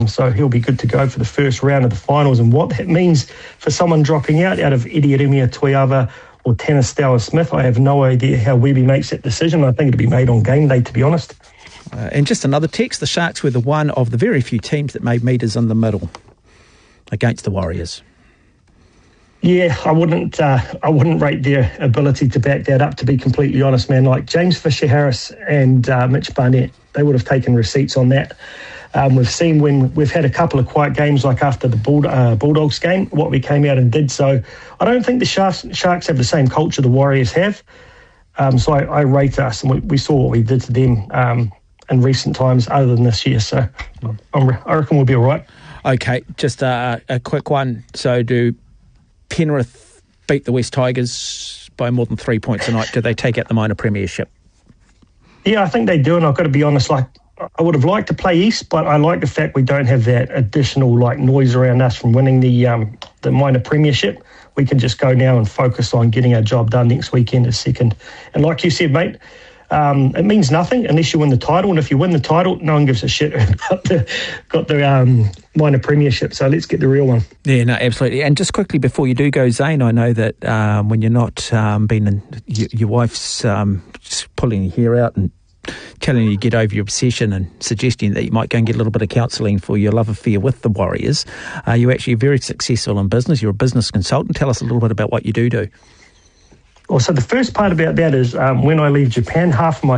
So he'll be good to go for the first round of the finals. And what that means for someone dropping out of Iriarimia Toiava or Tanistella Smith, I have no idea how Webby makes that decision. I think it'll be made on game day, to be honest. And just another text, the Sharks were the one of the very few teams that made metres in the middle against the Warriors. Yeah, I wouldn't rate their ability to back that up, to be completely honest, man. Like James Fisher-Harris and Mitch Barnett, they would have taken receipts on that. We've seen when we've had a couple of quiet games, like after the Bulldogs game, what we came out and did. So I don't think the Sharks have the same culture the Warriors have. So I rate us, and we saw what we did to them in recent times other than this year. So I reckon we'll be all right. Okay, just a quick one. So do Penrith beat the West Tigers by more than 3 points tonight? Do they take out the minor premiership? Yeah, I think they do, and I've got to be honest, like, I would have liked to play East, but I like the fact we don't have that additional noise around us from winning the minor premiership. We can just go now and focus on getting our job done next weekend as second. And like you said, mate, it means nothing unless you win the title. And if you win the title, no one gives a shit about the minor premiership. So let's get the real one. Yeah, no, absolutely. And just quickly before you do go, Zane, I know that when you're not your wife's pulling your hair out and telling you to get over your obsession and suggesting that you might go and get a little bit of counselling for your love affair with the Warriors. You're actually very successful in business. You're a business consultant. Tell us a little bit about what you do. Well, so the first part about that is when I leave Japan, half of my